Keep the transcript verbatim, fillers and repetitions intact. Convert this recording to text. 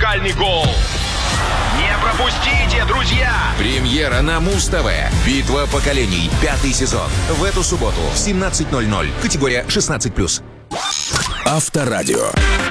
музыкальный гол. Не пропустите, друзья! Премьера на Муз-ТВ. Битва поколений. Пятый сезон. В эту субботу в семнадцать ноль ноль. Категория шестнадцать плюс. Авторадио.